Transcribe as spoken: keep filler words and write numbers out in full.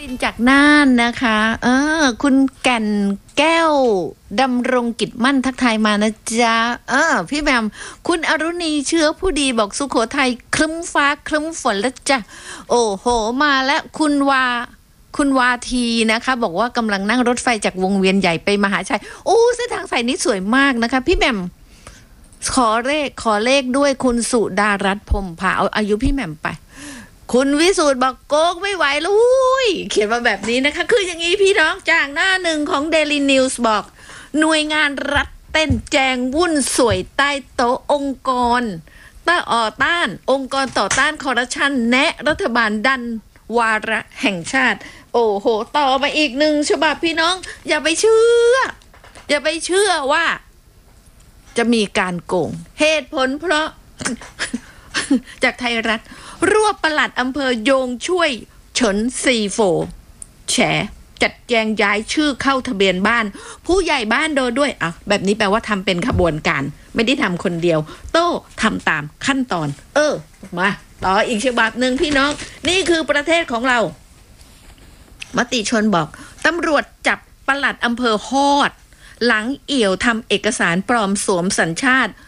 บินจากน่านนะคะเออคุณแก่นแก้วดำรงกิจมั่นทักทายมานะจ๊ะเออพี่แมมคุณอรุณีเชื้อผู้ดีบอกสุโขทัยครึ้มฟ้าครึ้มฝนแล้วจ้ะโอ้โหมาแล้วคุณวาคุณวาทีนะคะบอกว่ากำลังนั่งรถไฟจากวงเวียนใหญ่ไปมหาชัยโอ้เส้นทางสายนี้สวยมากนะคะพี่แมมขอเลขขอเลขด้วยคุณสุดารัตน์พรหมพาเอาอายุพี่แมมไปคุณวิสูตรบอกโกกไม่ไหวแล้วอุ้ยเขียนมาแบบนี้นะคะคืออย่างนี้พี่น้องจากหน้าหนึ่งของ Daily News บอกหน่วยงานรัฐเต้นแจงวุ่นสวยใต้โต๊ะองค์กรต้าอ่อต้านองค์กรต่อต้านคอร์รัปชันแนะรัฐบาลดันวาระแห่งชาติโอ้โหต่อมาอีกหนึ่งฉบับพี่น้องอย่าไปเชื่ออย่าไปเชื่อว่าจะมีการโกงเหตุผลเพราะ จากไทยรัฐรวบปลัดอำเภอโยงช่วยเฉินซีโฟแฉจัดแจงย้ายชื่อเข้าทะเบียนบ้านผู้ใหญ่บ้านโดนด้วยอ่ะแบบนี้แปลว่าทำเป็นขบวนการไม่ได้ทำคนเดียวโต้ทำตามขั้นตอนเออมาต่ออีกฉบับหนึ่งพี่น้องนี่คือประเทศของเรามติชนบอกตำรวจจับปลัดอำเภอฮอดหลังเอี่ยวทำเอกสารปลอมสวมสัญชาติ